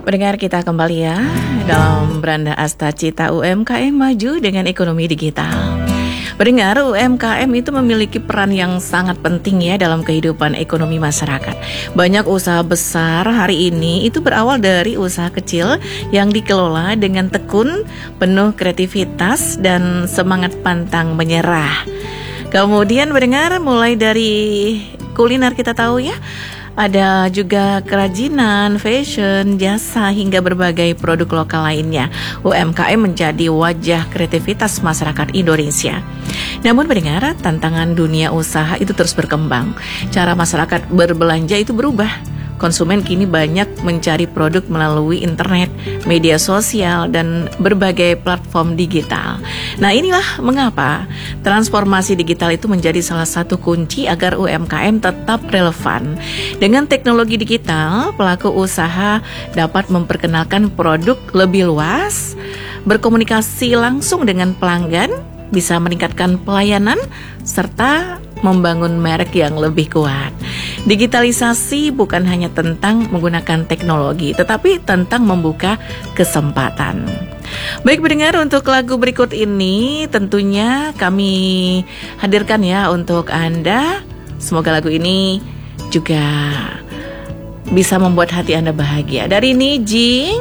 Pendengar kita kembali ya dalam Beranda Asta Cita UMKM maju dengan ekonomi digital. Pendengar, UMKM itu memiliki peran yang sangat penting ya dalam kehidupan ekonomi masyarakat. Banyak usaha besar hari ini itu berawal dari usaha kecil yang dikelola dengan tekun, penuh kreativitas dan semangat pantang menyerah. Kemudian pendengar, mulai dari kuliner kita tahu ya, ada juga kerajinan, fashion, jasa, hingga berbagai produk lokal lainnya. UMKM menjadi wajah kreativitas masyarakat Indonesia. Namun pendengar, tantangan dunia usaha itu terus berkembang. Cara masyarakat berbelanja itu berubah. Konsumen kini banyak mencari produk melalui internet, media sosial, dan berbagai platform digital. Nah, inilah mengapa transformasi digital itu menjadi salah satu kunci agar UMKM tetap relevan. Dengan teknologi digital, pelaku usaha dapat memperkenalkan produk lebih luas, berkomunikasi langsung dengan pelanggan, bisa meningkatkan pelayanan, serta membangun merek yang lebih kuat. Digitalisasi bukan hanya tentang menggunakan teknologi, tetapi tentang membuka kesempatan. Baik pendengar, untuk lagu berikut ini tentunya kami hadirkan ya untuk Anda. Semoga lagu ini juga bisa membuat hati Anda bahagia. Dari Niji,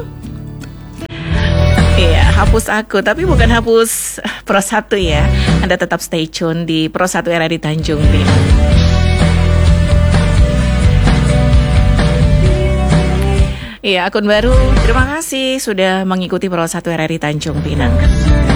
iya, hapus aku, tapi bukan hapus Pro 1 ya. Anda tetap stay tune di Pro 1 RRI Tanjung Pinang. Iya, akun baru. Terima kasih sudah mengikuti Pro 1 RRI Tanjung Pinang.